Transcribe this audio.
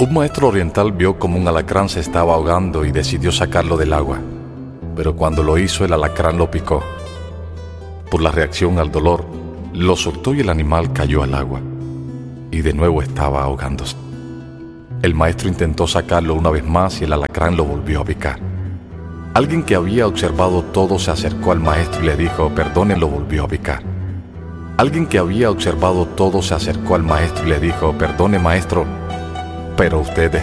Un maestro oriental vio como un alacrán se estaba ahogando y decidió sacarlo del agua, pero cuando lo hizo el alacrán lo picó. Por la reacción al dolor, lo soltó y el animal cayó al agua, y de nuevo estaba ahogándose. El maestro intentó sacarlo una vez más y el alacrán lo volvió a picar. Alguien que había observado todo se acercó al maestro y le dijo: «Perdone», lo volvió a picar. Alguien que había observado todo se acercó al maestro y le dijo: «Perdone, maestro, pero usted